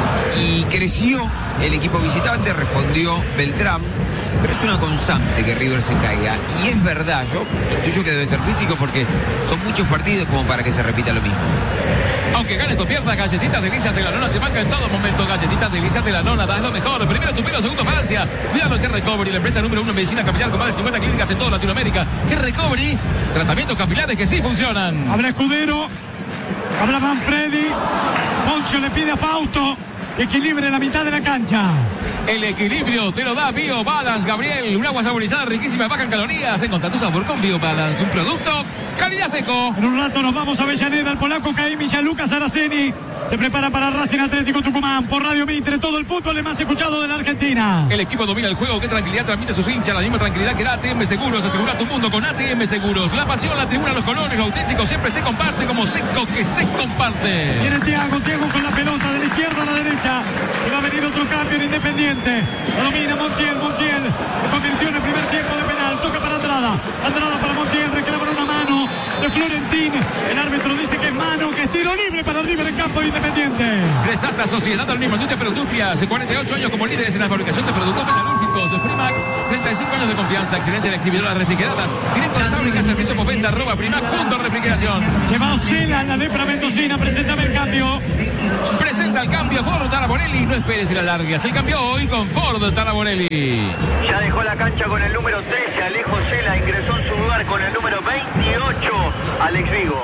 y creció el equipo visitante, respondió Beltrán, pero es una constante que River se caiga. Y es verdad, yo intuyo que debe ser físico porque son muchos partidos como para que se repita lo mismo. Aunque ganes o pierdas, Galletitas Delicias de la Nona te banca en todo momento. Galletitas Delicias de la Nona, das lo mejor. Primero Tupelo, segundo Francia. Cuidado que Recovery, la empresa número uno en medicina capilar con más de cincuenta clínicas en toda Latinoamérica. Que Recovery, tratamientos capilares que sí funcionan. Habla Escudero, habla Manfredi. Poncio le pide a Fausto que equilibre la mitad de la cancha. El equilibrio te lo da Bio Balance, Gabriel. Un agua saborizada, riquísima, baja en calorías. Encontra tu sabor con Bio Balance, un producto calidad seco. En un rato nos vamos a Avellaneda, el polaco Caimi Lucas Araceni. Se prepara para Racing Atlético Tucumán por Radio Mitre, todo el fútbol es más escuchado de la Argentina. El equipo domina el juego, qué tranquilidad transmite a sus hinchas, la misma tranquilidad que da A T M Seguros. Asegura tu mundo con A T M Seguros. La pasión, la tribuna, los colores, lo auténtico siempre se comparte como seco que se comparte. Viene Thiago, Thiago con la pelota de la izquierda a la derecha. Se va a venir otro cambio en Independiente. Lo domina Montiel, Montiel lo convirtió en el primer tiempo de penal. Toca para Andrada, Andrada para Montiel, reclaman una mano de Florentín. El árbitro dice que es mano, que es tiro libre para River en campo de Independiente. Resalta Sociedad Anónima Industria Agroindustria, hace cuarenta y ocho años como líderes en la fabricación de productos metalúrgicos. refrescos. Frimac, treinta y cinco años de confianza, excelencia en exhibidoras refrigeradas. Directo de fábrica, servicio postventa, arroba Frimac, punto refrigeración. Se va Ocela, la lepra mendocina, presentame el cambio. Presenta el cambio Ford Taraborelli. No esperes y la largas. El cambio hoy con Ford Taraborelli. Ya dejó la cancha con el número trece, Alejo Cela, ingresó en su lugar con el número veintiocho, Alex Vigo.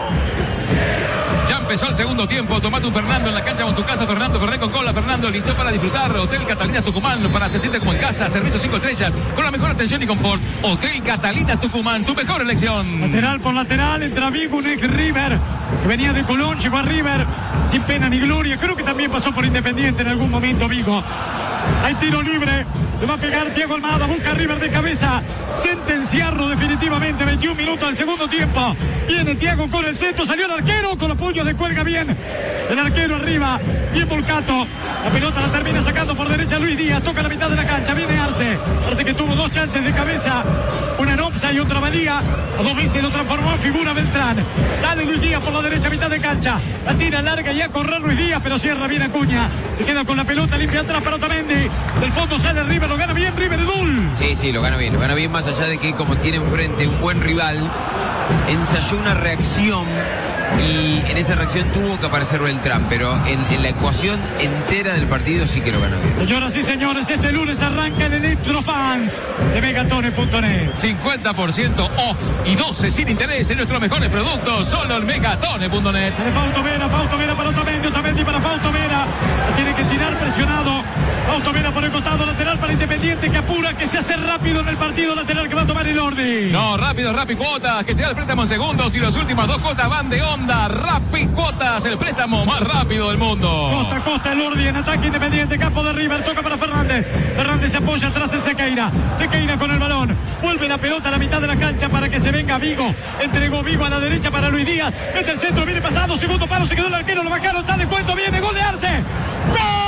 Ya empezó el segundo tiempo. Tomate un Fernando en la cancha con tu casa. Fernando Fernet con cola. Fernando listo para disfrutar. Hotel Catalina Tucumán, para sentirte como en casa. Servicio cinco estrellas con la mejor atención y confort. Hotel Catalina Tucumán, tu mejor elección. Lateral por lateral, entra Vigo, un ex River que venía de Colón, llegó a River sin pena ni gloria. Creo que también pasó por Independiente en algún momento Vigo. Hay tiro libre, le va a pegar Diego Almada, busca a River de cabeza, sentenciarlo definitivamente. Veintiún minutos del segundo tiempo. Viene Thiago con el centro, salió el arquero con los puños de cuelga bien. El arquero arriba, bien Volcato. La pelota la termina sacando por derecha Luis Díaz, toca la mitad de la cancha, viene Arce. Arce que tuvo dos chances de cabeza, una en Opsa y otra valía. A dos veces lo transformó en figura Beltrán. Sale Luis Díaz por la derecha, mitad de cancha. La tira larga y a correr Luis Díaz, pero cierra bien Acuña. Se queda con la pelota, limpia atrás para Otamendi. Del fondo sale River, lo gana bien River Edul. Sí, sí, lo gana bien, lo gana bien, más allá de que como tiene enfrente un buen rival, ensayó una reacción y en esa reacción tuvo que aparecer Beltrán, pero en, en la ecuación entera del partido sí que lo gana bien. Señoras y señores, este lunes arranca el Electrofans de Megatone punto net. cincuenta por ciento off y doce sin interés en nuestros mejores productos. Solo en Megatone punto net. Sale Fausto Vera, Fausto Vera para Otamendi, Otamendi para Fausto Vera. La tiene que tirar presionado. Fausto Vera por el costado, lateral para Independiente que apura, que se hace rápido en el partido lateral que va a tomar el Ordi. No, rápido, Rappi Cuotas, que te da el préstamo en segundos y las últimas dos cuotas van de onda. Rappi Cuotas, el préstamo más rápido del mundo. Costa, Costa, el Ordi en ataque Independiente, campo de River, toca para Fernández. Fernández se apoya atrás en Sequeira. Sequeira con el balón, vuelve la pelota a la mitad de la cancha para que se venga Vigo. Entregó Vigo a la derecha para Luis Díaz. Mete el centro, viene pasado, segundo palo, se quedó el arquero, lo bajaron, está de cuento, viene, gol de Arce. ¡Gol!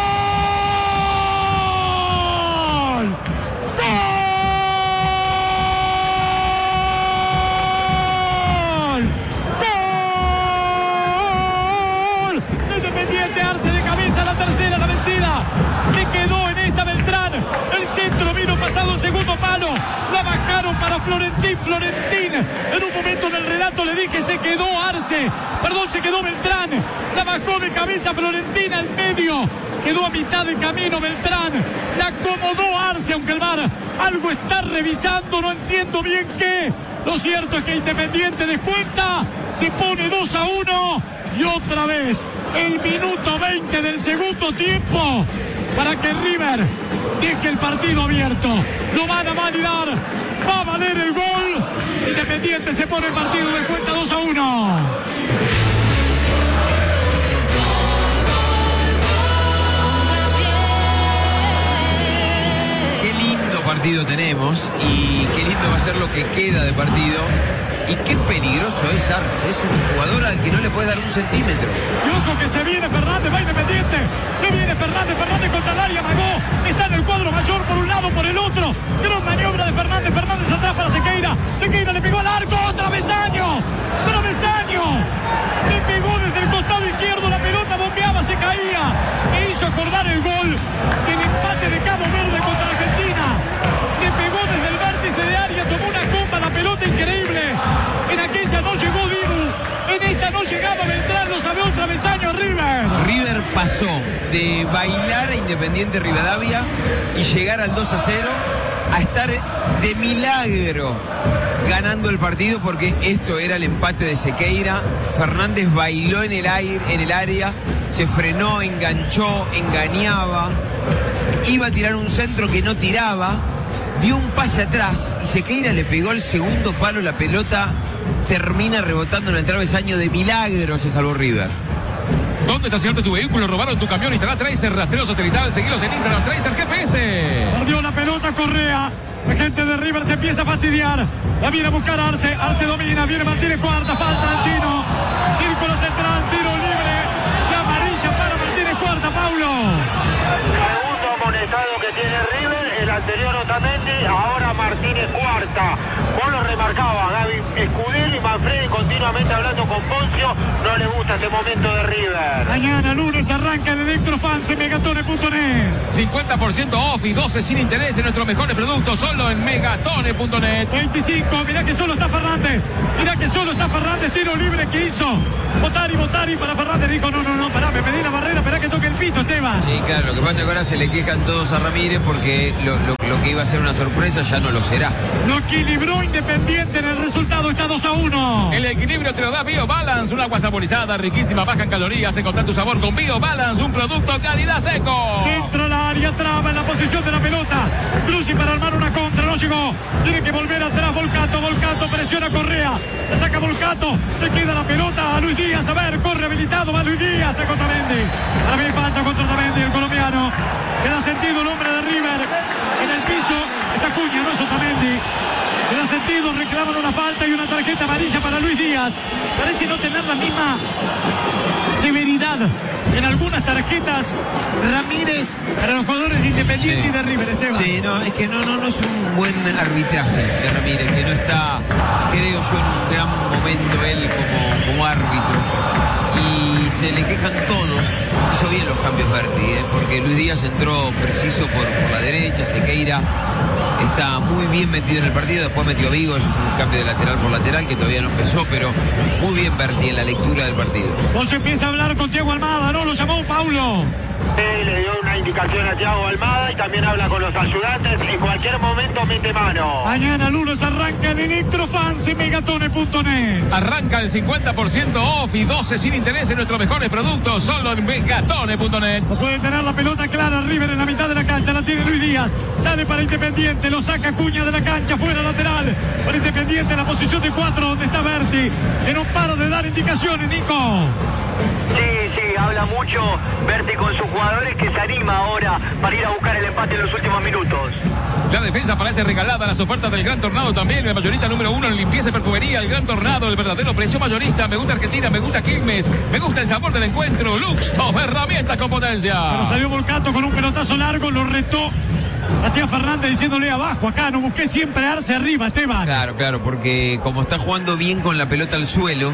Independiente, Arce de cabeza, la tercera, la vencida. Se quedó en esta Beltrán. El centro vino pasado el segundo palo. La bajaron para Florentín. Florentín. En un momento del relato le dije se quedó Arce. Perdón, se quedó Beltrán. La bajó de cabeza Florentín al medio. Quedó a mitad de camino Beltrán. La acomodó Arce, aunque el V A R algo está revisando. No entiendo bien qué. Lo cierto es que Independiente descuenta. Se pone dos a uno. Y otra vez, el minuto veinte del segundo tiempo para que River deje el partido abierto. Lo van a validar. Va a valer el gol. Independiente se pone el partido de cuenta dos a uno. Qué lindo partido tenemos y qué lindo va a ser lo que queda de partido. Y qué peligroso es Arce, es un jugador al que no le puedes dar un centímetro. Y ojo que se viene Fernández, va Independiente. Se viene Fernández, Fernández contra el área, amagó. Está en el cuadro mayor por un lado, por el otro. Gran maniobra de Fernández, Fernández atrás para Sequeira. Sequeira le pegó al arco, travesaño. Travesaño. Le pegó desde el costado izquierdo, la pelota bombeaba, se caía. Me hizo acordar el gol del empate de Cabo Verde contra Argentina. Le pegó desde el vértice de área, tomó una comba, la pelota increíble. En aquella no llegó Dibu, en esta no llegaba Beltrán, lo sabe un travesaño River. River pasó de bailar a Independiente Rivadavia y llegar al dos a cero a estar de milagro ganando el partido porque esto era el empate de Sequeira. Fernández bailó en el aire, en el área, se frenó, enganchó, engañaba, iba a tirar un centro que no tiraba. Dio un pase atrás y Sequeira le pegó el segundo palo, la pelota termina rebotando en el travesaño. De milagro se salvó River. ¿Dónde estacionaste tu vehículo? ¿Robaron tu camión? Instalá Tracer, rastreo satelital, seguilos en Instagram, Tracer G P S. Perdió la pelota Correa. La gente de River se empieza a fastidiar. La viene a buscar Arce. Arce domina, viene Martínez Cuarta, falta al chino. Círculo central, tiro libre. La amarilla para Martínez Cuarta, Paulo. Segundo amonestado que tiene River, el anterior Otamendi, ahora Martínez Cuarta. Vos lo remarcabas, Gaby. Escuderi y Manfredi continuamente hablando con Poncio, no le gusta este momento de River. Mañana lunes arranca el Electrofans en megatone punto net. cincuenta por ciento off y doce sin interés en nuestros mejores productos solo en megatone punto net. veinticinco, mirá que solo está Fernández. Mirá que solo está Fernández, tiro libre que hizo. Botari, Botari para Fernández. Dijo, no, no, no, pará, me pedí la barrera, esperá que toque el pito, Esteban. Sí, claro, lo que pasa es que ahora se le quejan todos a Ramírez porque lo, lo, lo que iba a ser una sorpresa ya no lo será. Lo equilibró Independiente en el resultado, está dos a uno. El equilibrio te lo da BioBalance, un agua saborizada, riquísima, baja en calorías. Encontrar tu sabor con BioBalance, un producto calidad seco. Centro al área, traba en la posición de la pelota. Drusi para armar una contra, no llegó. Tiene que volver atrás Volcato, Volcato presiona a Correa. Le saca Volcato, le queda la pelota a Luis Díaz. A ver, corre habilitado, va Luis Díaz a Otamendi. Para mí falta contra Otamendi, el colombiano. Queda sentido el hombre de River. En el piso, esa cuña, no es Otamendi. Queda sentido, reclaman una falta y una tarjeta amarilla para Luis Díaz. Parece no tener la misma severidad en algunas tarjetas Ramírez para los jugadores de Independiente Sí. y de River, Esteban. Sí, no, es que no, no, no es un buen arbitraje de Ramírez, que no está, creo yo, en un gran momento él como, como árbitro. Y se le quejan todos. Hizo bien los cambios Berti, ¿eh? Porque Luis Díaz entró preciso por, por la derecha, Sequeira está muy bien metido en el partido, después metió a Vigo, eso es un cambio de lateral por lateral que todavía no empezó, pero muy bien Berti en la lectura del partido. Vos empieza a hablar con Thiago Almada, ¿no? Lo llamó Paulo. Eh, le dio una indicación a Thiago Almada y también habla con los ayudantes. En cualquier momento mete mano. Mañana lunes arranca el Electrofans en megatone punto net. Arranca el cincuenta por ciento off y doce sin interés en nuestros mejores productos solo en megatone punto net. No puede tener la pelota clara River en la mitad de la cancha, la tiene Luis Díaz, sale para Independiente, lo saca Cuña de la cancha, fuera lateral, para Independiente en la posición de cuatro donde está Berti, que no para de dar indicaciones, Nico. Sí, sí, habla mucho Berti con sus jugadores que se anima ahora para ir a buscar el empate en los últimos minutos. La defensa parece regalada, las ofertas del Gran Tornado también, el mayorista número uno en limpieza y perfumería, el Gran Tornado, el verdadero precio mayorista. Me gusta Argentina, me gusta Quilmes, me gusta el sabor del encuentro. Luxtop, herramientas con potencia. Pero salió Volcato con un pelotazo largo, lo retó Matías Fernández diciéndole abajo, acá no busqué siempre arse arriba, Esteban. Claro, claro, porque como está jugando bien con la pelota al suelo,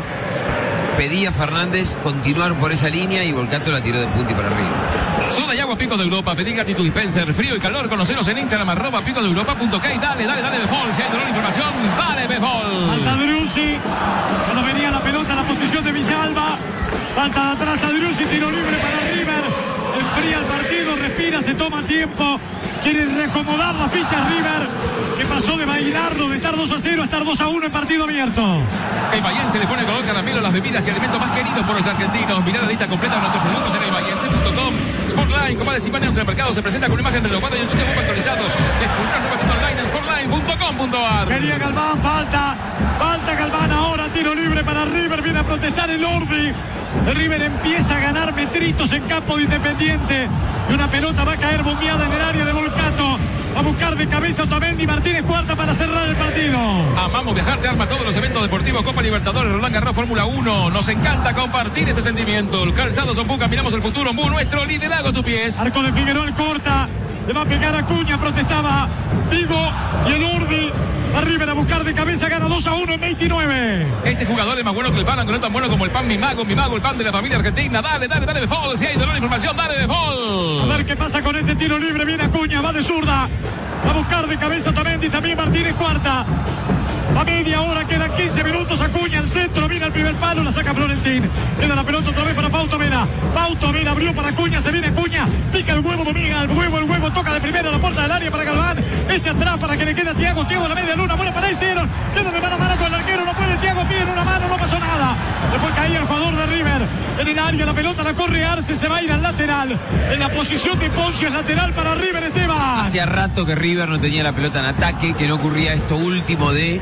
pedía a Fernández continuar por esa línea y Volcato la tiró de punta y para arriba. Soda y agua Pico de Europa, pedí gratitud dispenser, frío y calor, conoceros en Instagram, arroba pico de europa punto ok. Dale, dale, dale, Befol, si hay dolor información, dale, Befol. Falta Driussi, cuando venía la pelota a la posición de Villalba, falta de atrás a Driussi, tiro libre para River, enfría el partido, respira, se toma tiempo, quiere reacomodar la ficha River, que pasó de bailarlo, de estar dos a cero a estar dos a uno en partido abierto. El Bahiense le pone color caramelo a las bebidas y alimentos más queridos por los argentinos. Mirá la lista completa de nuestros productos en el bahiense punto com. Sportline, compadres y paneos en el mercado, se presenta con una imagen renovada y un sistema actualizado. Descubrir nueva tienda online en sportline punto com punto ar. Quería Galván, falta, falta Galván ahora, tiro libre para River, viene a protestar el Ordi. El River empieza a ganar metritos en campo de Independiente y una pelota va a caer bombeada en el área de Volcato. Va a buscar de cabeza Otamendi, Martínez cuarta para cerrar el partido. Amamos viajar, te arma todos los eventos deportivos, Copa Libertadores, Roland Garros, Fórmula uno. Nos encanta compartir este sentimiento. El calzado Zombuca, miramos el futuro, Ombu, nuestro liderazgo a tus pies. Arco de Figueroa corta, le va a pegar a Cuña, protestaba Vigo y el Ordi. Va River a buscar de cabeza, gana dos a uno en veintinueve. Este jugador es más bueno que el pan, aunque no tan bueno como el pan mi mago, mi mago, el pan de la familia argentina. Dale, dale, dale, Befol. Si hay dolor de información, dale, Befol. A ver qué pasa con este tiro libre. Viene Acuña, va de zurda. Va a buscar de cabeza Otamendi, también Martínez cuarta. A media hora, quedan quince minutos. Acuña al centro, viene al primer palo, la saca Florentín. Queda la pelota otra vez para Fausto Vera. Fausto Vera abrió para Acuña, se viene Acuña. Pica el huevo, domina el huevo, el huevo toca de primera la puerta del área para Galván. Este atrás para que le quede a Thiago. Thiago a la media luna, buena para ahí, hicieron. Queda de mano a mano con el arquero, no puede Thiago, pide una mano, no pasó nada. Después caía el jugador de River en el área, la pelota la corre Arce, se va a ir al lateral. En la posición de Poncio es lateral para River, Esteban. Hacía rato que River no tenía la pelota en ataque, que no ocurría esto último de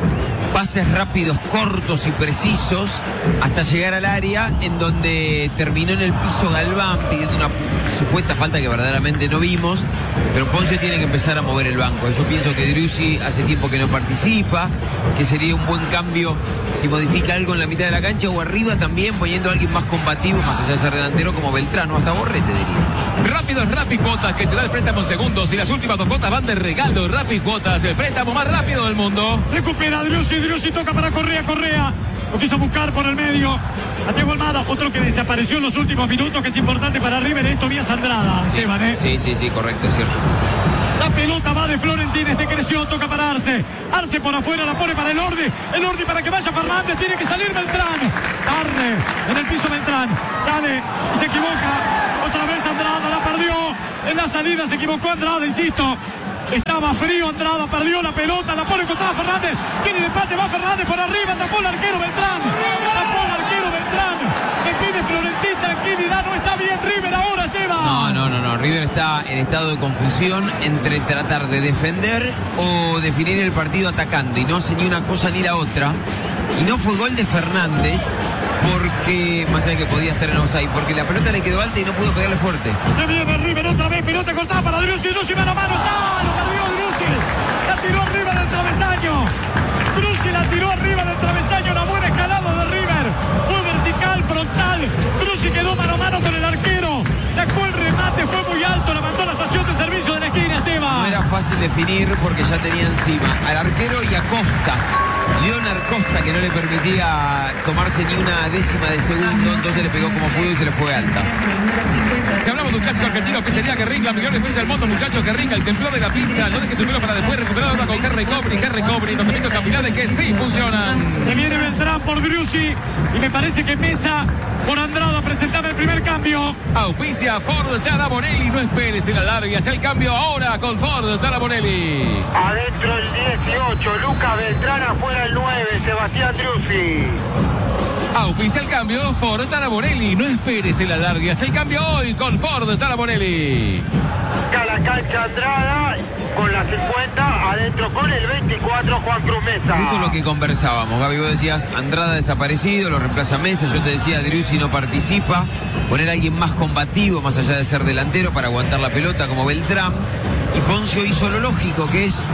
pases rápidos, cortos y precisos hasta llegar al área en donde terminó en el piso Galván pidiendo una supuesta falta que verdaderamente no vimos, pero Ponce tiene que empezar a mover el banco. Yo pienso que Driussi hace tiempo que no participa, que sería un buen cambio si modifica algo en la mitad de la cancha o arriba también, poniendo a alguien más combativo, más allá de ser delantero como Beltrán, o hasta Borrete diría. Rápidos Rappi Cuotas, que te da el préstamo en segundos y las últimas dos cuotas van de regalo. Rappi Cuotas, el préstamo más rápido del mundo. Recupera Driussi, Driussi toca para Correa, Correa lo quiso buscar por el medio a Thiago Almada, otro que desapareció en los últimos minutos, que es importante para River. Esto Vías Andrada, Sí, Esteban, ¿eh? sí, sí, sí, correcto, es cierto. La pelota va de Florentín, este creció, toca para Arce. Arce por afuera, la pone para el Ordi. El Ordi para que vaya Fernández, tiene que salir Beltrán. Tarde en el piso Beltrán. Sale y se equivoca. Otra vez Andrada, la perdió. En la salida se equivocó Andrada, insisto. Estaba frío Andrada, perdió la pelota, la pone contra Fernández. Tiene el empate, va Fernández por arriba, tapó el arquero Beltrán. Tapó el arquero Beltrán. Le pide Florentín tranquilidad, no está bien River ahora, Esteban. No, no, no, no. River está en estado de confusión entre tratar de defender o definir el partido atacando, y no hace ni una cosa ni la otra. Y no fue gol de Fernández porque, más allá de que podía estar en offside, porque la pelota le quedó alta y no pudo pegarle fuerte. Se viene River otra vez, pelota cortada para Driussi, Driussi mano a mano, ¡está! Lo perdió Driussi, la tiró arriba del travesaño. Driussi la tiró arriba del travesaño, una buena escalada de River. Fue vertical, frontal. Driussi quedó mano a mano con el arquero. Sacó el remate, fue muy alto, la mandó a la estación de servicio de la esquina, Esteban. No era fácil definir porque ya tenía encima al arquero y a Costa. Leonard Costa, que no le permitía tomarse ni una décima de segundo, entonces le pegó como pudo y se le fue alta. Si hablamos de un clásico argentino, pizzería Guerrín, la mejor despensa del mundo, muchachos. Guerrín, el templo de la pizza. No dejes tu número para después recuperar ahora con G Recovery, G Recovery, tratamientos capilares que sí funcionan. Se viene Beltrán por Driussi y me parece que Mesa por Andrada presentaba el primer cambio. Auspicia Ford Tara Bonelli, no esperes en la larga, hacia el cambio ahora con Ford Tara Bonelli. Adentro el dieciocho, Lucas Beltrán, afuera el nueve, Sebastián Driussi. Auspicia el cambio Ford Tara Bonelli, no esperes en la larga, hacia el cambio hoy con Ford Tara Bonelli. A la cancha Andrada con la cincuenta, adentro con el veinticuatro, Juan Cruz Mesa. Esto es lo que conversábamos, Gaby. Vos decías Andrada desaparecido, lo reemplaza Mesa. Yo te decía Driussi no participa. Poner a alguien más combativo, más allá de ser delantero, para aguantar la pelota como Beltrán. Y Poncio hizo lo lógico, que es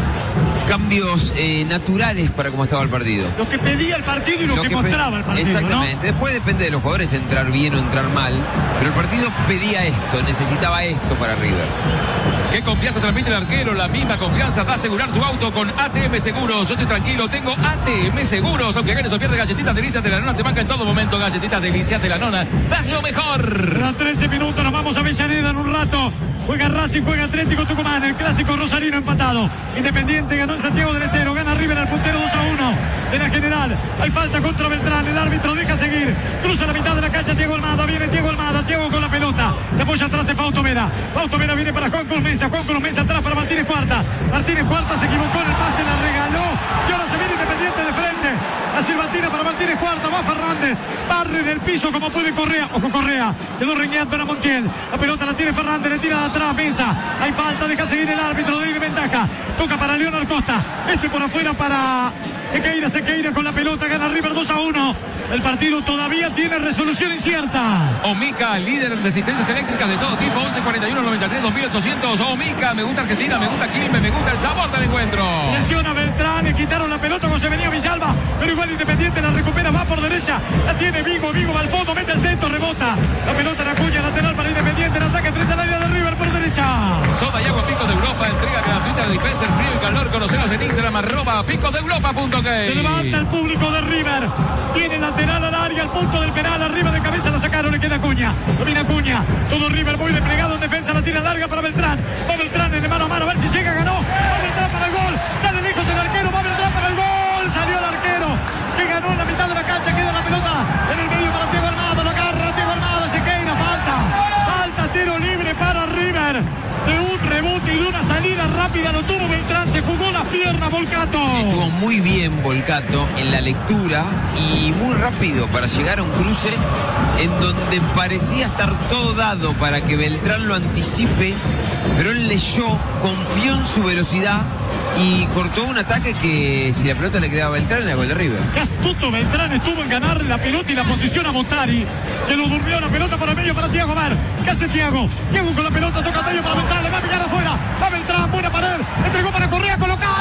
cambios eh, naturales para cómo estaba el partido. Lo que pedía el partido y lo, Lo que, que mostraba pe- el partido, Exactamente. ¿no? Después depende de los jugadores entrar bien o entrar mal. Pero el partido pedía esto, necesitaba esto para River. ¿Qué confianza transmite el arquero? La misma confianza da asegurar tu auto con A T M Seguros. Yo estoy tranquilo, tengo A T M Seguros. Aunque ganes o pierdas, galletitas delicias de la nona te banca en todo momento. Galletitas delicias de la nona, das lo mejor. Quedan trece minutos, nos vamos a Avellaneda en un rato. Juega Racing, juega Atlético Tucumán, el clásico rosarino empatado. Independiente ganó en Santiago del Estero, gana River al puntero dos a uno de la general. Hay falta contra Beltrán, el árbitro deja seguir. Cruza la mitad de la cancha Thiago Almada, viene Thiago Almada, Thiago con la pelota. Se apoya atrás de Fausto Vera. Fausto Vera viene para Juan Cruz Mesa, Juan Cruz Mesa atrás para Martínez Cuarta. Martínez Cuarta se equivocó en el pase, la regaló. Y ahora se viene Independiente de frente. La silbatina para Martínez Cuarta, va Fernández. Barre en el piso como puede Correa. Ojo Correa, quedó reñando a Montiel. La pelota la tiene Fernández, le tira de atrás Mesa. Hay falta, deja seguir el árbitro, de ir en ventaja. Toca para Leonard Costa. Este por afuera para Sequeira, Sequeira con la pelota, gana River dos a uno. El partido todavía tiene resolución incierta. Omica, líder en resistencias eléctricas de todo tipo, once cuarenta y uno noventa y tres dos mil ochocientos. Omica, me gusta Argentina, me gusta Quilmes, me gusta el sabor del encuentro. Lesiona Beltrán, le quitaron la pelota cuando se venía Villalba, pero igual Independiente la recupera, va por derecha, la tiene Vigo, Vigo va al fondo, mete el centro, rebota. La pelota en Acuña, lateral para Independiente, el ataque frente al área de River por derecha. Soda y agua Picos de Europa, entrega gratuita de dispenser frío y calor. Conocenos en Instagram, arroba picosdeeuropa punto k. Se levanta el público de River. Viene lateral al área, al punto del penal, arriba de cabeza la sacaron, le queda Acuña. Domina Acuña. Todo River muy desplegado en defensa, la tira larga para Beltrán. Va Beltrán en de mano a mano, a ver si llega, ganó. Va Beltrán para el gol. Sale lejos el arquero, va Beltrán para el gol. Salió el arquero que ganó en la mitad de la cancha, queda la pelota en el medio para Thiago Almada, lo agarra Thiago Almada, Sequeira, falta. Falta, tiro libre para River. De un rebote y de una salida rápida lo tuvo Beltrán, se jugó las piernas Volcato. Estuvo muy bien Volcato en la lectura y muy rápido para llegar a un cruce en donde parecía estar todo dado para que Beltrán lo anticipe, pero él leyó, confió en su velocidad y cortó un ataque que si la pelota le quedaba a Beltrán era gol de River. Qué astuto Beltrán estuvo en ganar la pelota y la posición a Montari, que lo durmió la pelota para medio para Thiago Mar. ¿Qué hace Thiago? Thiago con la pelota toca medio para Beltrán, le va a pegar afuera, va Beltrán, buena pared, entregó para Correa, colocar.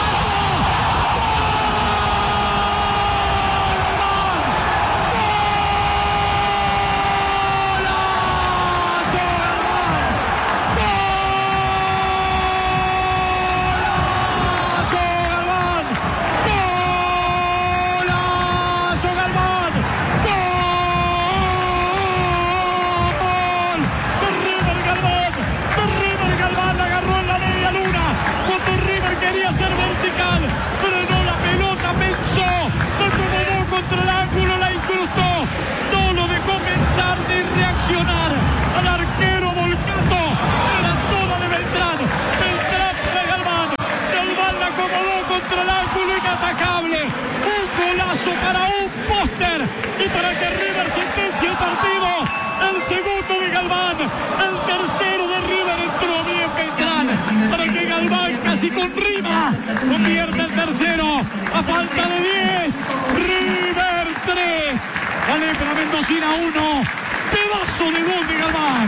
Al arquero Volcato, era toda de Beltrán, Beltrán para Galván, Galván la acomodó contra el ángulo inatacable, un golazo para un póster y para que River sentencie el partido, el segundo de Galván, el tercero de River, entró bien Beltrán, para que Galván casi con rima convierta el tercero, a falta de diez, River tres, la Lepra Mendocina uno, pedazo de gol de Galván.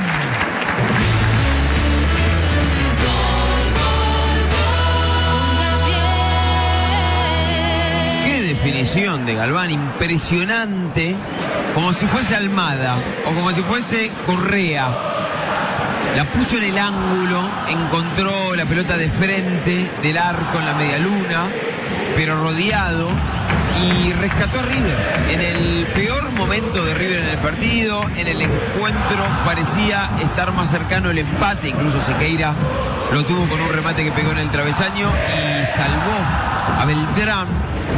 Qué definición de Galván, impresionante, como si fuese Almada o como si fuese Correa. La puso en el ángulo, encontró la pelota de frente del arco en la media luna, pero rodeado, y rescató a River en el peor momento de River en el partido. En el encuentro parecía estar más cercano el empate, incluso Sequeira lo tuvo con un remate que pegó en el travesaño y salvó a Beltrán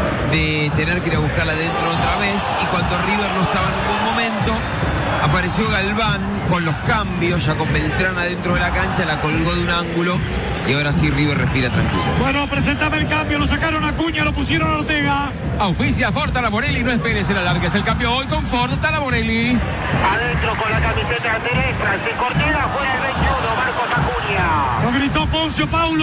de tener que ir a buscarla dentro otra vez. Y cuando River no estaba en un buen momento, apareció Galván con los cambios, ya con Beltrán adentro de la cancha, la colgó de un ángulo y ahora sí River respira tranquilo. Bueno, presentame el cambio, lo sacaron a Acuña, lo pusieron a Ortega. Auspicia Ford Talamorelli, no esperes el alargue, es el cambio hoy con Ford Talamorelli. Adentro con la camiseta derecha, se Cortega, fuera el veintiuno, Marcos Acuña. Lo gritó Poncio Paulo.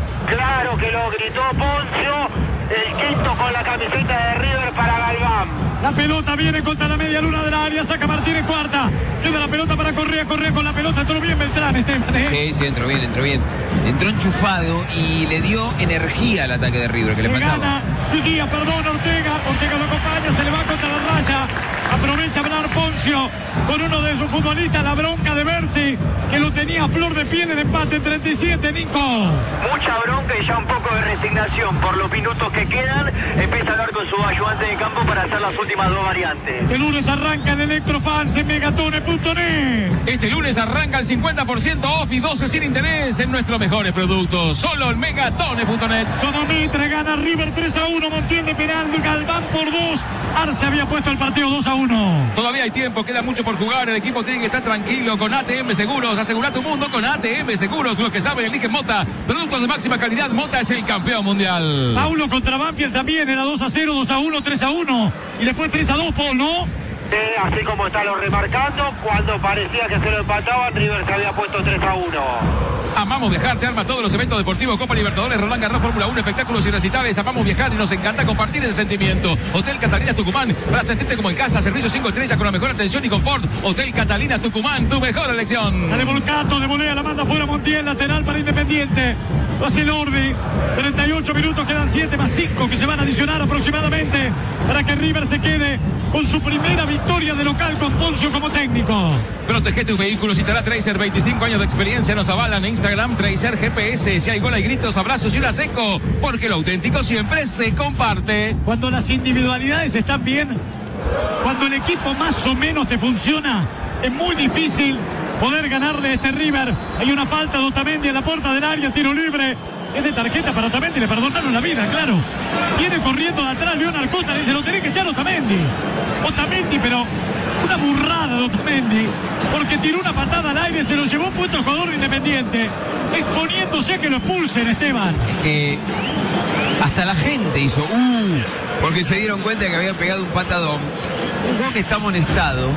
Claro que lo gritó Poncio, el quinto con la camiseta de River para Galván. La pelota viene contra la media luna del área, saca Martínez cuarta, queda la pelota para Correa, Correa con la pelota, entró bien Beltrán, Esteban, ¿eh? Sí, sí, entró bien, entró bien. Entró enchufado y le dio energía al ataque de River, que le, le faltaba. Gana, Díaz, perdón, Ortega, Ortega lo acompaña, se le va contra la raya, aprovecha a hablar Poncio con uno de sus futbolistas, la bronca de Berti, que lo tenía a flor de piel en empate en treinta y siete, Nico. Mucha bronca y ya un poco de resignación por los minutos que quedan. Empieza a hablar con su ayudante de campo para hacer las últimas dos variantes. Este lunes arranca en Electrofans en megatone punto net. Este lunes arranca el cincuenta por ciento off y doce sin interés en nuestros mejores productos. Solo en megatone punto net. Sonomitra gana River tres a uno, Montiel de penal, Galván por dos. Arce había puesto el partido dos a uno. Todavía hay tiempo, queda mucho por jugar. El equipo tiene que estar tranquilo con A T M Seguros. Asegura tu mundo con A T M Seguros. Los que saben eligen Mota. Productos de máxima calidad. Mota es el campeón mundial. Paulo contra Banfield también era dos a cero, dos a uno, tres a uno. Y después tres a dos, Paul, ¿no? Sí, así como está lo remarcando, cuando parecía que se lo empataban, River se había puesto tres a uno. Amamos viajar, te arma todos los eventos deportivos, Copa Libertadores, Roland Garros, Fórmula uno, espectáculos y recitales. Amamos viajar y nos encanta compartir ese sentimiento. Hotel Catalina Tucumán, para sentirte como en casa, servicio cinco estrellas con la mejor atención y confort. Hotel Catalina Tucumán, tu mejor elección. Sale Volcato, de volea, la manda fuera Montiel, lateral para Independiente. Lo hace Lordi, treinta y ocho minutos, quedan siete más cinco que se van a adicionar aproximadamente para que River se quede con su primera victoria de local con Poncio como técnico. Protege tus vehículos y te da Tracer, veinticinco años de experiencia, nos avalan en Instagram, Tracer G P S, si hay gol hay gritos, abrazos y una seco, porque lo auténtico siempre se comparte. Cuando las individualidades están bien, cuando el equipo más o menos te funciona, es muy difícil poder ganarle a este River. Hay una falta de Otamendi en la puerta del área, tiro libre. Es de tarjeta para Otamendi, le perdonaron la vida, claro. Viene corriendo de atrás León Arcota, le dice, lo tenés que echar Otamendi. Otamendi, pero una burrada de Otamendi, porque tiró una patada al aire, se lo llevó puesto el jugador de Independiente, exponiéndose a que lo expulsen, Esteban. Es que hasta la gente hizo, uh, porque se dieron cuenta de que había pegado un patadón. Un juego que está amonestado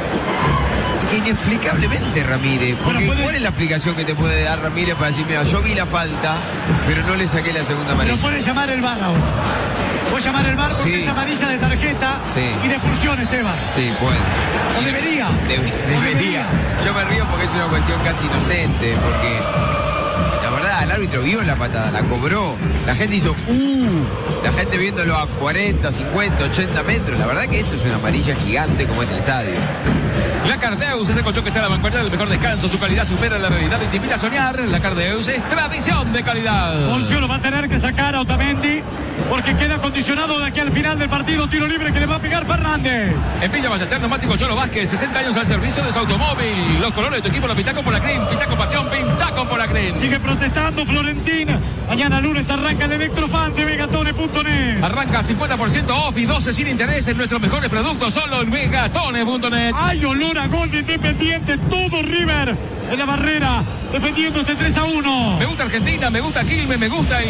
Inexplicablemente Ramírez. Porque Bueno, puede- ¿cuál es la explicación que te puede dar Ramírez para decir, mira, yo vi la falta, pero no le saqué la segunda Pero amarilla? puede llamar el V A R ahora. Puede llamar el V A R porque Sí. es amarilla de tarjeta Sí. y de expulsión, Esteban. Sí, puede. O debería. Debe- O debería. Yo me río porque es una cuestión casi inocente, porque la verdad, el árbitro vio la patada, la cobró. La gente hizo, ¡uh! La gente viéndolo a cuarenta, cincuenta, ochenta metros. La verdad que esto es una amarilla gigante como en el estadio. La Cardeus es el colchón que está a la vanguardia del mejor descanso. Su calidad supera la realidad y te invita a soñar. La Cardeus es tradición de calidad. Poncio lo va a tener que sacar a Otamendi porque queda condicionado de aquí al final del partido. Tiro libre que le va a pegar Fernández. En Villa Ballester, neumático Cholo Vázquez, sesenta años al servicio de su automóvil. Los colores de tu equipo lo pinta con Polacrín, pinta con pasión, pinta con Polacrín. Sigue protestando Florentín. Mañana lunes arranca el Electrofan de Megatone punto net. Arranca cincuenta por ciento off y doce sin interés en nuestros mejores productos solo en megatone punto net. Hay olor a gol de Independiente. Todo River en la barrera defendiendo este tres a uno. Me gusta Argentina, me gusta Quilmes, me gusta el